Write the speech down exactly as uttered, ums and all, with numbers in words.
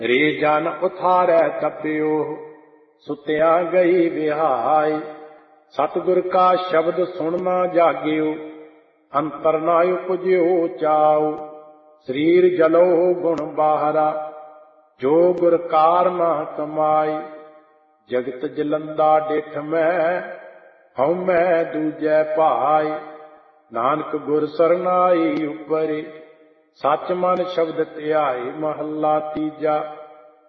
ਰੇ ਜਨ ਉਥਾਰੈ ਤਪਿਓ, ਸੁਤਿਆਂ ਗਈ ਵਿਹਾਈ। ਸਤਿਗੁਰ ਕਾ ਸ਼ਬਦ ਸੁਣ ਨਾ ਜਾਗਿਓ, ਅੰਤਰ ਨਾ ਉਪਜਿਓ ਚਾਉ। ਸਰੀਰ ਜਲੋ ਗੁਣ ਬਾਹਰਾ, ਜੋ ਗੁਰ ਕਾਰ ਨਾ ਕਮਾਈ। ਜਗਤ ਜਲੰਦਾ ਡਿਠ ਮੈਂ, ਹਉ ਮੈਂ ਦੂਜੈ ਭਾਈ। ਨਾਨਕ ਗੁਰ ਸਰਨਾਈ ਉਪਰੇ, ਸੱਚ ਮਨ ਸ਼ਬਦ ਧਿਆਏ। ਮਹੱਲਾ ਤੀਜਾ।